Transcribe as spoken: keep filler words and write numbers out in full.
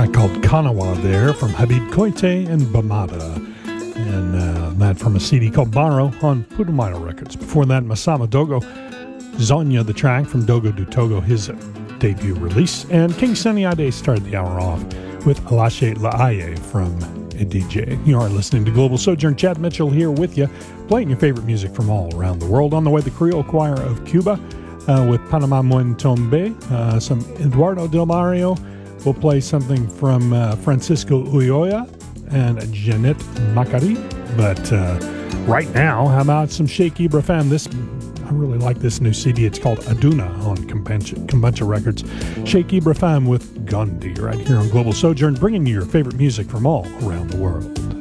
Called Kanawa there from Habib Koite and Bamada. And uh, that from a C D called Baro on Putumayo Records. Before that, Masama Dogo, Zonya, the track from Dogo do Togo, his debut release. And King Sunny Ade started the hour off with Alashe Laaye from a D J. You are listening to Global Sojourn. Chad Mitchell here with you, playing your favorite music from all around the world. On the way, the Creole Choir of Cuba uh, with Panama Muen Tombe, uh, some Eduardo Del Mario. We'll play something from uh, Francisco Uyoya and Janet Macari. But uh, right now, how about some Sheikh Ibrahim? This, I really like this new C D. It's called Aduna on Kombucha Records. Sheikh Ibrahim with Gandhi right here on Global Sojourn, bringing you your favorite music from all around the world.